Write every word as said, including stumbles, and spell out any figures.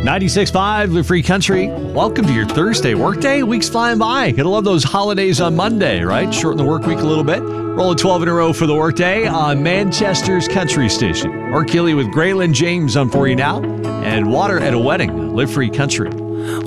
ninety-six point five, Live Free Country. Welcome to your Thursday workday. Week's flying by. Gonna love those holidays on Monday, right? Shorten the work week a little bit. Rolling twelve in a row for the workday on Manchester's Country Station. Mark Healy with Graylin James on for you now. And Water at a Wedding, Live Free Country.